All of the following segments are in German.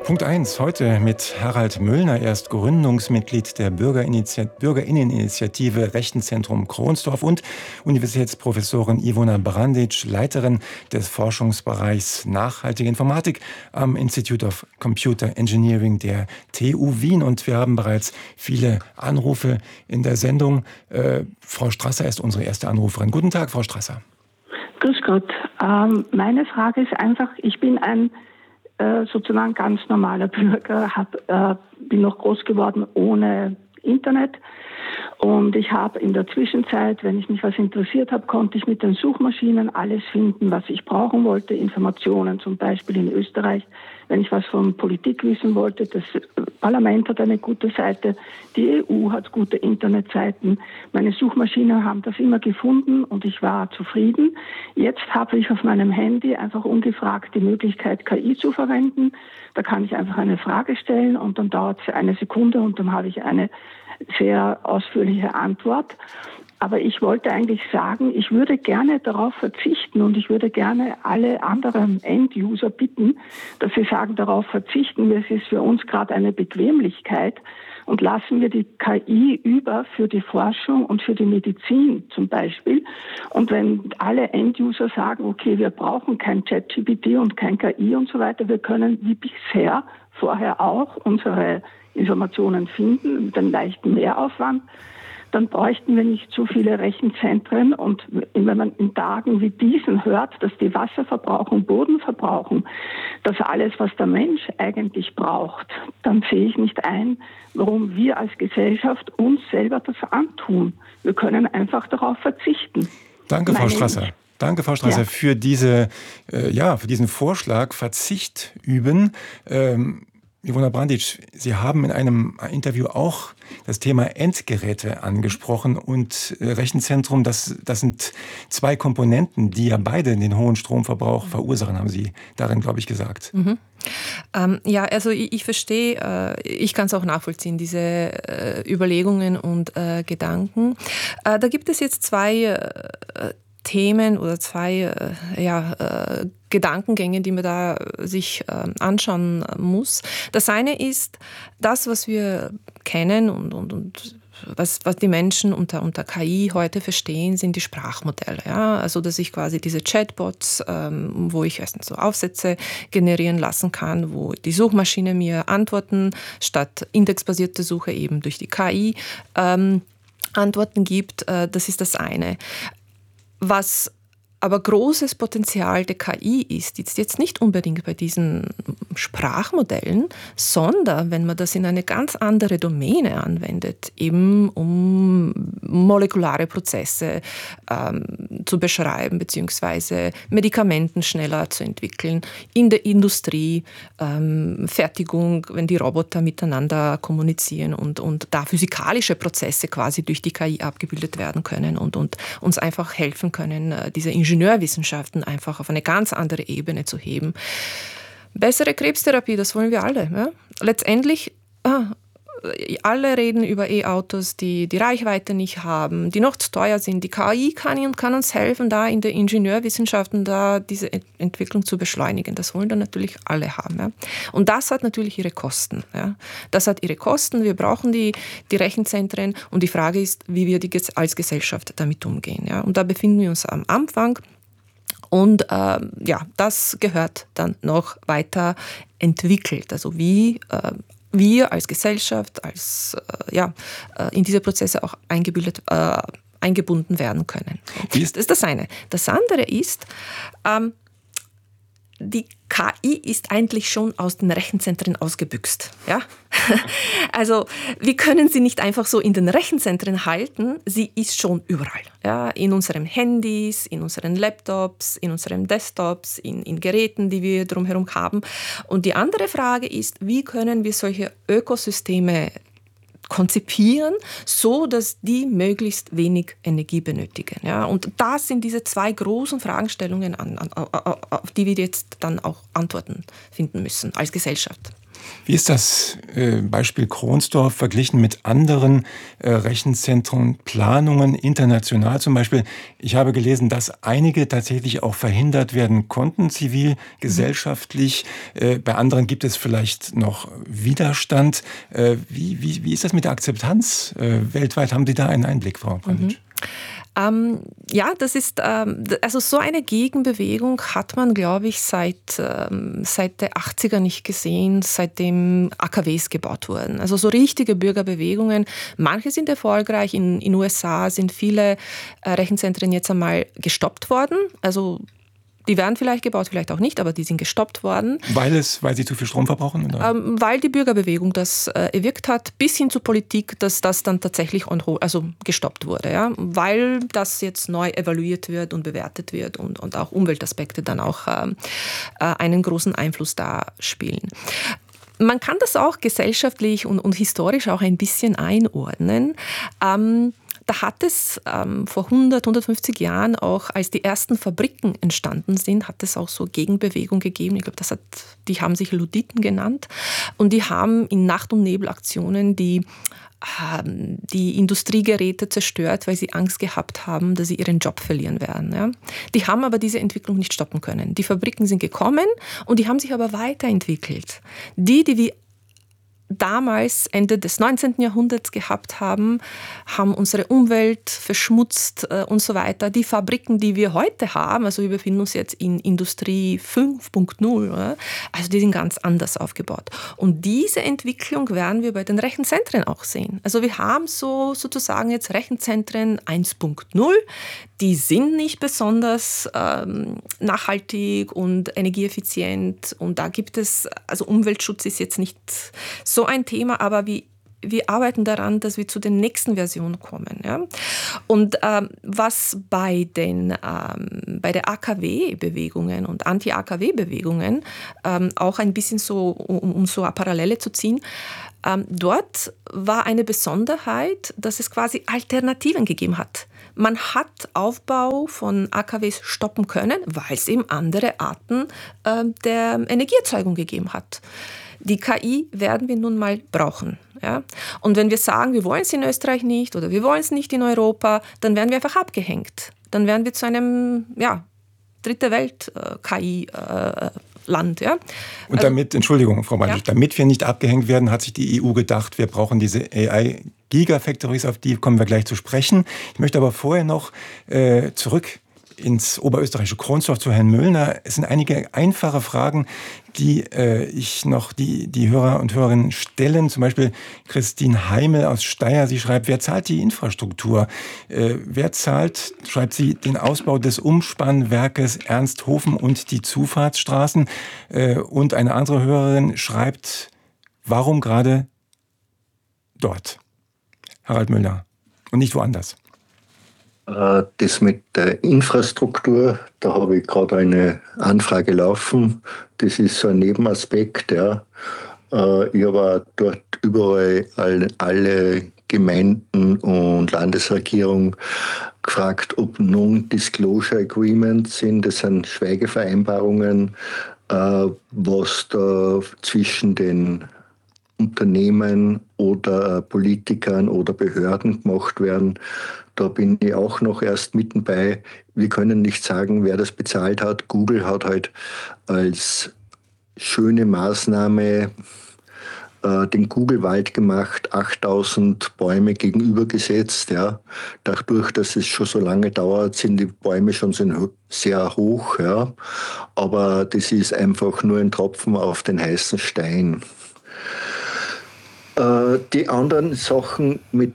Punkt 1 heute mit Harald Müllner. Er ist Gründungsmitglied der Bürgerinneninitiative Rechenzentrum Kronsdorf und Universitätsprofessorin Ivona Brandic, Leiterin des Forschungsbereichs Nachhaltige Informatik am Institute of Computer Engineering der TU Wien. Und wir haben bereits viele Anrufe in der Sendung. Frau Strasser ist unsere erste Anruferin. Guten Tag, Frau Strasser. Grüß Gott. Meine Frage ist einfach, ich bin ein sozusagen ganz normaler Bürger, bin noch groß geworden ohne Internet und ich habe in der Zwischenzeit, wenn ich mich was interessiert habe, konnte ich mit den Suchmaschinen alles finden, was ich brauchen wollte, Informationen zum Beispiel in Österreich, wenn ich was von Politik wissen wollte, das Parlament hat eine gute Seite, die EU hat gute Internetseiten, meine Suchmaschinen haben das immer gefunden und ich war zufrieden. Jetzt habe ich auf meinem Handy einfach ungefragt die Möglichkeit, KI zu verwenden. Da kann ich einfach eine Frage stellen und dann dauert es 1 Sekunde und dann habe ich eine sehr ausführliche Antwort. Aber ich wollte eigentlich sagen, ich würde gerne darauf verzichten und ich würde gerne alle anderen End-User bitten, dass sie sagen, darauf verzichten wir, es ist für uns gerade eine Bequemlichkeit und lassen wir die KI über für die Forschung und für die Medizin zum Beispiel. Und wenn alle End-User sagen, okay, wir brauchen kein ChatGPT und kein KI und so weiter, wir können wie bisher vorher auch unsere Informationen finden mit einem leichten Mehraufwand, dann bräuchten wir nicht so viele Rechenzentren. Und wenn man in Tagen wie diesen hört, dass die Wasser verbrauchen, Boden verbrauchen, das alles, was der Mensch eigentlich braucht, dann sehe ich nicht ein, warum wir als Gesellschaft uns selber das antun. Wir können einfach darauf verzichten. Danke, Frau Strasser. Danke, Frau Strasser, für diesen Vorschlag, Verzicht üben. Ivona Brandic, Sie haben in einem Interview auch das Thema Endgeräte angesprochen und Rechenzentrum, das sind 2 Komponenten, die ja beide den hohen Stromverbrauch verursachen, haben Sie darin, glaube ich, gesagt. Mhm. Also ich verstehe, ich kann es auch nachvollziehen, diese Überlegungen und Gedanken. Da gibt es jetzt 2 Themen oder 2 Gedankengänge, die man da sich anschauen muss. Das eine ist das, was wir kennen und was die Menschen unter KI heute verstehen, sind die Sprachmodelle. Ja? Also dass ich quasi diese Chatbots, wo ich erstens so Aufsätze generieren lassen kann, wo die Suchmaschine mir Antworten statt indexbasierte Suche eben durch die KI Antworten gibt. Das ist das eine. Was aber großes Potenzial der KI ist jetzt nicht unbedingt bei diesen Sprachmodellen, sondern wenn man das in eine ganz andere Domäne anwendet, eben um molekulare Prozesse zu beschreiben, beziehungsweise Medikamenten schneller zu entwickeln, in der Industrie, Fertigung, wenn die Roboter miteinander kommunizieren und da physikalische Prozesse quasi durch die KI abgebildet werden können und uns einfach helfen können, diese Ingenieurwissenschaften einfach auf eine ganz andere Ebene zu heben. Bessere Krebstherapie, das wollen wir alle. Ja? Letztendlich, alle reden über E-Autos, die Reichweite nicht haben, die noch zu teuer sind. Die KI kann uns helfen, da in der Ingenieurwissenschaften da diese Entwicklung zu beschleunigen. Das wollen dann natürlich alle haben. Ja? Und das hat natürlich ihre Kosten. Ja? Das hat ihre Kosten. Wir brauchen die Rechenzentren. Und die Frage ist, wie wir als Gesellschaft damit umgehen. Ja? Und da befinden wir uns am Anfang. Und das gehört dann noch weiter entwickelt. Also wie wir als Gesellschaft, in diese Prozesse auch eingebunden werden können. Das ist das eine. Das andere ist, die KI ist eigentlich schon aus den Rechenzentren ausgebüxt. Ja? Also wir können sie nicht einfach so in den Rechenzentren halten, sie ist schon überall. Ja? In unseren Handys, in unseren Laptops, in unseren Desktops, in Geräten, die wir drumherum haben. Und die andere Frage ist, wie können wir solche Ökosysteme konzipieren, so dass die möglichst wenig Energie benötigen. Ja? Und das sind diese 2 großen Fragestellungen, auf die wir jetzt dann auch Antworten finden müssen als Gesellschaft. Wie ist das Beispiel Kronsdorf verglichen mit anderen Rechenzentren, Planungen, international zum Beispiel? Ich habe gelesen, dass einige tatsächlich auch verhindert werden konnten, zivil, gesellschaftlich. Bei anderen gibt es vielleicht noch Widerstand. Wie ist das mit der Akzeptanz weltweit? Haben Sie da einen Einblick, Frau Branditsch? Ja, das ist, also so eine Gegenbewegung hat man, glaube ich, seit der 80er nicht gesehen, seitdem AKWs gebaut wurden. Also so richtige Bürgerbewegungen. Manche sind erfolgreich. In USA sind viele Rechenzentren jetzt einmal gestoppt worden. Also die werden vielleicht gebaut, vielleicht auch nicht, aber die sind gestoppt worden. Weil sie zu viel Strom verbrauchen? Oder? Weil die Bürgerbewegung das erwirkt hat, bis hin zur Politik, dass das dann tatsächlich gestoppt wurde. Ja? Weil das jetzt neu evaluiert wird und bewertet wird und auch Umweltaspekte dann auch einen großen Einfluss da spielen. Man kann das auch gesellschaftlich und historisch auch ein bisschen einordnen. Da hat es vor 150 Jahren auch, als die ersten Fabriken entstanden sind, hat es auch so Gegenbewegung gegeben. Ich glaube, die haben sich Ludditen genannt. Und die haben in Nacht- und Nebelaktionen die Industriegeräte zerstört, weil sie Angst gehabt haben, dass sie ihren Job verlieren werden. Ja. Die haben aber diese Entwicklung nicht stoppen können. Die Fabriken sind gekommen und die haben sich aber weiterentwickelt. Die wir damals, Ende des 19. Jahrhunderts gehabt haben unsere Umwelt verschmutzt und so weiter. Die Fabriken, die wir heute haben, also wir befinden uns jetzt in Industrie 5.0, also die sind ganz anders aufgebaut. Und diese Entwicklung werden wir bei den Rechenzentren auch sehen. Also wir haben sozusagen jetzt Rechenzentren 1.0, die sind nicht besonders nachhaltig und energieeffizient und da gibt es, also Umweltschutz ist jetzt nicht so ein Thema, aber wir arbeiten daran, dass wir zu den nächsten Versionen kommen. Ja? Und was bei der AKW-Bewegungen und Anti-AKW-Bewegungen auch ein bisschen so, um so eine Parallele zu ziehen, dort war eine Besonderheit, dass es quasi Alternativen gegeben hat. Man hat Aufbau von AKWs stoppen können, weil es eben andere Arten der Energieerzeugung gegeben hat. Die KI werden wir nun mal brauchen. Ja? Und wenn wir sagen, wir wollen es in Österreich nicht oder wir wollen es nicht in Europa, dann werden wir einfach abgehängt. Dann werden wir zu einem dritte Welt KI-Land. Ja? Und damit, Entschuldigung, Frau Branditsch, damit wir nicht abgehängt werden, hat sich die EU gedacht, wir brauchen diese AI-Gigafactories, auf die kommen wir gleich zu sprechen. Ich möchte aber vorher noch zurück ins oberösterreichische Kronsdorf zu Herrn Möllner. Es sind einige einfache Fragen, die die Hörer und Hörerinnen stellen. Zum Beispiel Christine Heimel aus Steyr. Sie schreibt, wer zahlt die Infrastruktur? Wer zahlt, schreibt sie, den Ausbau des Umspannwerkes Ernsthofen und die Zufahrtsstraßen? Und eine andere Hörerin schreibt, warum gerade dort? Harald Möllner und nicht woanders. Das mit der Infrastruktur, da habe ich gerade eine Anfrage laufen. Das ist so ein Nebenaspekt. Ja. Ich habe auch dort überall alle Gemeinden und Landesregierung gefragt, ob Non-Disclosure Agreements sind. Das sind Schweigevereinbarungen, was da zwischen den Unternehmen oder Politikern oder Behörden gemacht werden. Da bin ich auch noch erst mitten bei. Wir können nicht sagen, wer das bezahlt hat. Google hat halt als schöne Maßnahme den Google-Wald gemacht, 8000 Bäume gegenübergesetzt. Ja. Dadurch, dass es schon so lange dauert, sind die Bäume schon sehr hoch. Ja. Aber das ist einfach nur ein Tropfen auf den heißen Stein. Die anderen Sachen mit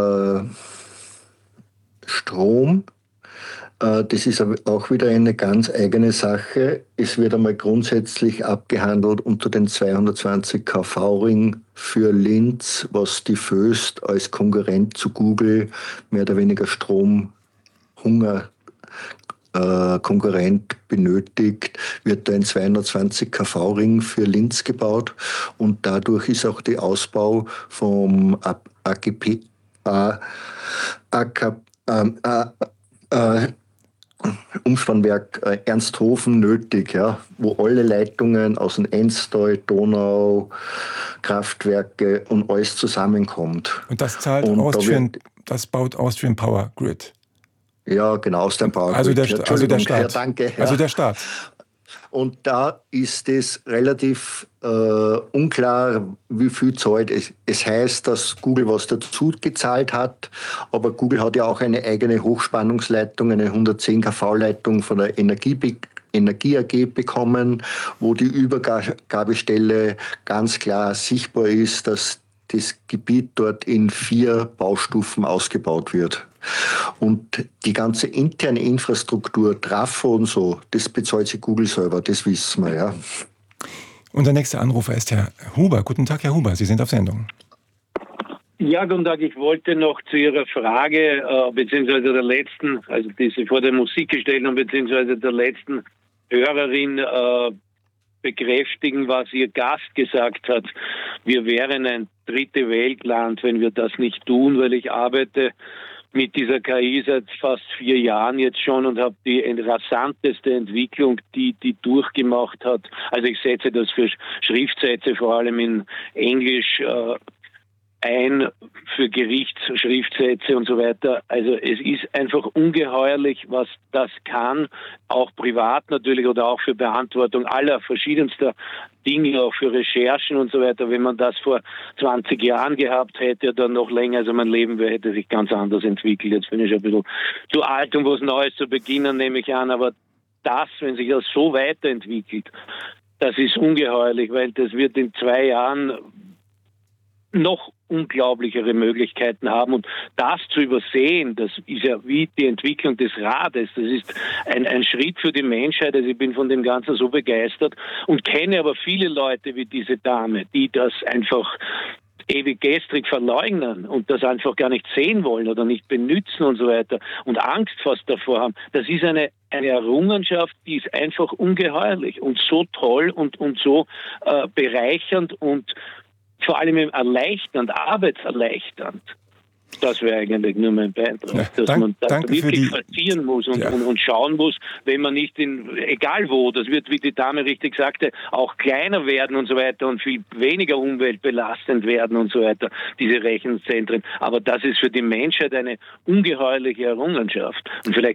Strom, das ist auch wieder eine ganz eigene Sache. Es wird einmal grundsätzlich abgehandelt unter den 220 kV-Ring für Linz, was die Föst als Konkurrent zu Google mehr oder weniger Stromhunger Konkurrent benötigt, wird da ein 220 kV-Ring für Linz gebaut und dadurch ist auch der Ausbau vom Umspannwerk Ernsthofen nötig, ja, wo alle Leitungen aus dem Enstal, Donau, Kraftwerke und alles zusammenkommt. Und das zahlt das baut Austrian Power Grid. Ja, genau, aus dem Power Grid. Also der Staat. Ja, danke. Also ja. der Staat. Und da ist es relativ unklar, wie viel zahlt. Es heißt, dass Google was dazu gezahlt hat, aber Google hat ja auch eine eigene Hochspannungsleitung, eine 110 kV-Leitung von der Energie AG bekommen, wo die Übergabestelle ganz klar sichtbar ist, dass das Gebiet dort in 4 Baustufen ausgebaut wird. Und die ganze interne Infrastruktur, Trafo und so, das bezahlt sich Google selber, das wissen wir, ja. Unser nächster Anrufer ist Herr Huber. Guten Tag, Herr Huber, Sie sind auf Sendung. Ja, guten Tag. Ich wollte noch zu Ihrer Frage, beziehungsweise der letzten, also die Sie vor der Musik gestellt haben, beziehungsweise der letzten Hörerin bekräftigen, was Ihr Gast gesagt hat. Wir wären ein dritte Weltland, wenn wir das nicht tun, weil ich arbeite mit dieser KI seit fast 4 Jahren jetzt schon und habe die rasanteste Entwicklung, die durchgemacht hat. Also ich setze das für Schriftsätze, vor allem in Englisch, ein, für Gerichtsschriftsätze und so weiter. Also es ist einfach ungeheuerlich, was das kann, auch privat natürlich oder auch für Beantwortung aller verschiedenster Dinge, auch für Recherchen und so weiter. Wenn man das vor 20 Jahren gehabt hätte oder noch länger, also mein Leben hätte sich ganz anders entwickelt. Jetzt bin ich ein bisschen zu alt, um was Neues zu beginnen, nehme ich an. Aber das, wenn sich das so weiterentwickelt, das ist ungeheuerlich, weil das wird in 2 Jahren noch unglaublichere Möglichkeiten haben. Und das zu übersehen, das ist ja wie die Entwicklung des Rades. Das ist ein Schritt für die Menschheit. Also ich bin von dem Ganzen so begeistert und kenne aber viele Leute wie diese Dame, die das einfach ewig gestrig verleugnen und das einfach gar nicht sehen wollen oder nicht benutzen und so weiter und Angst fast davor haben. Das ist eine Errungenschaft, die ist einfach ungeheuerlich und so toll und so bereichernd und vor allem erleichternd, arbeitserleichternd. Das wäre eigentlich nur mein Beitrag, dass man da wirklich verzieren muss und schauen muss, wenn man nicht egal wo, das wird, wie die Dame richtig sagte, auch kleiner werden und so weiter und viel weniger umweltbelastend werden und so weiter, diese Rechenzentren. Aber das ist für die Menschheit eine ungeheuerliche Errungenschaft. Und vielleicht